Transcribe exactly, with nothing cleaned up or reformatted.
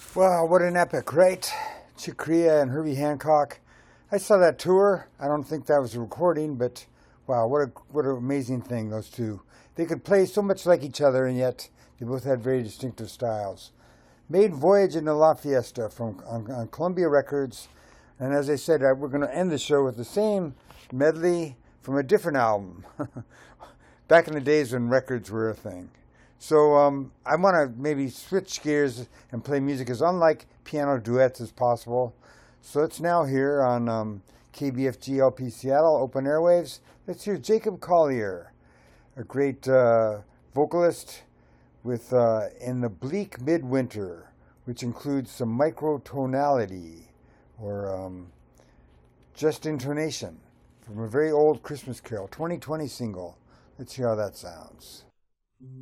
Wow, what an epic, right? Chick Corea and Herbie Hancock. I saw that tour. I don't think that was a recording, but wow, what a what an amazing thing, those two. They could play so much like each other, and yet they both had very distinctive styles. Made Voyage into La Fiesta from on, on Columbia Records. And as I said, I, we're going to end the show with the same medley from a different album. Back in the days when records were a thing. So um, I want to maybe switch gears and play music as unlike piano duets as possible. So it's now here on um, K B F G L P Seattle, Open Airwaves. Let's hear Jacob Collier, a great uh, vocalist with uh, In the Bleak Midwinter, which includes some microtonality or um, just intonation from a very old Christmas Carol, twenty twenty single. Let's hear how that sounds.